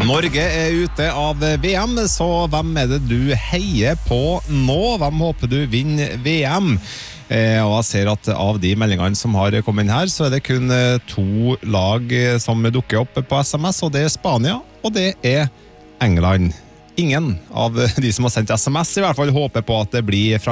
Norge ute av VM, så hvem det du heier på nå? Hvem håper du vinner VM? Og jeg ser at av de meldingene som har kommet inn her, så det kun 2 lag som dukker opp på SMS, og det Spania, og det England. Ingen av de som har sendt SMS i hvert fall håper på at det blir fra